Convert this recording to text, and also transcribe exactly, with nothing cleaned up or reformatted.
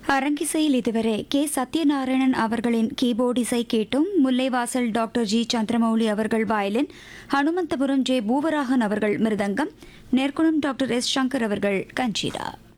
அரங்கிசையில் இதுவரை கே சத்யநாராயணன் அவர்களின் கீபோர்ட் இசை கேட்டும், முல்லைவாசல் டாக்டர் ஜி சந்திரமௌலி அவர்கள் வயலின், ஹனுமந்தபுரம் ஜே பூவராகன் அவர்கள் மிருதங்கம், நெற்குளம் டாக்டர் எஸ் சங்கர் அவர்கள் கஞ்சிரா.